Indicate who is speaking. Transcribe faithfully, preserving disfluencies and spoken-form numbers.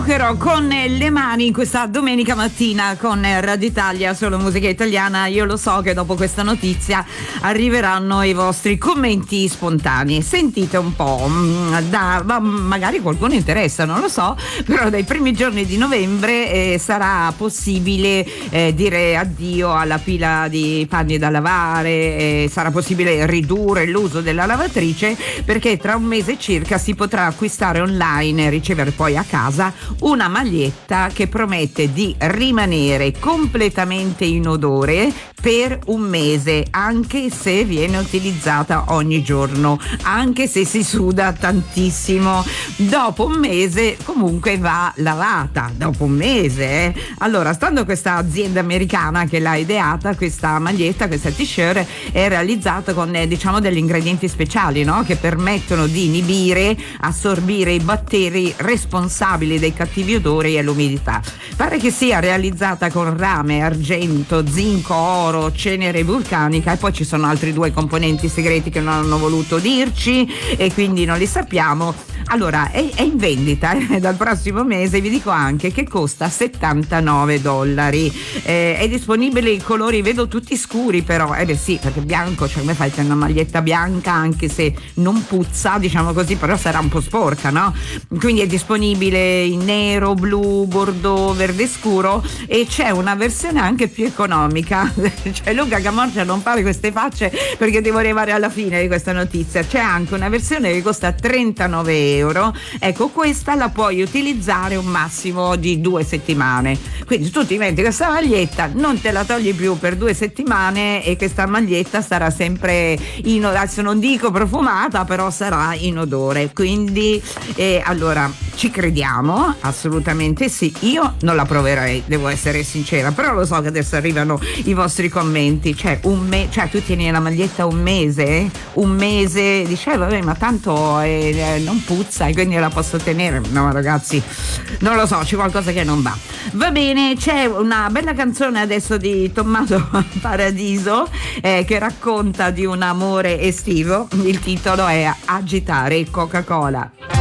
Speaker 1: Zucchero con le mani in questa domenica mattina con Radio Italia, solo musica italiana. Io lo so che dopo questa notizia arriveranno i vostri commenti spontanei. Sentite un po', da, magari qualcuno interessa, non lo so, però dai primi giorni di novembre eh, sarà possibile eh, dire addio alla pila di panni da lavare, eh, sarà possibile ridurre l'uso della lavatrice, perché tra un mese circa si potrà acquistare online e ricevere poi a casa una maglietta che promette di rimanere completamente inodore per un mese, anche se viene utilizzata ogni giorno, anche se si suda tantissimo. Dopo un mese comunque va lavata, dopo un mese eh. Allora, stando questa azienda americana che l'ha ideata, questa maglietta, questa t-shirt è realizzata con eh, diciamo degli ingredienti speciali, no? Che permettono di inibire, assorbire i batteri responsabili dei cattivi odori e l'umidità. Pare che sia realizzata con rame, argento, zinco, oro, cenere vulcanica, e poi ci sono altri due componenti segreti che non hanno voluto dirci e quindi non li sappiamo. Allora, è, è in vendita eh, dal prossimo mese. Vi dico anche che costa settantanove dollari, eh, è disponibile in colori, vedo tutti scuri però, eh beh sì, perché bianco, cioè come fai, c'è una maglietta bianca, anche se non puzza, diciamo così, però sarà un po' sporca, no? Quindi è disponibile in nero, blu, bordeaux, verde scuro, e c'è una versione anche più economica. Cioè Luca Camorcia non fare queste facce perché devo arrivare alla fine di questa notizia. C'è anche una versione che costa trentanove euro. Ecco, questa la puoi utilizzare un massimo di due settimane, quindi tu ti metti questa maglietta, non te la togli più per due settimane e questa maglietta sarà sempre in, adesso non dico profumata, però sarà in odore. Quindi eh, allora ci crediamo? Assolutamente sì. Io non la proverei, devo essere sincera, però lo so che adesso arrivano i vostri commenti. Cioè un me- cioè tu tieni la maglietta un mese? Un mese? Dice, eh, vabbè, ma tanto eh, non puzza e quindi la posso tenere. No ragazzi, non lo so, c'è qualcosa che non va. Va bene, c'è una bella canzone adesso di Tommaso Paradiso eh, che racconta di un amore estivo. Il titolo è Agitare Coca-Cola.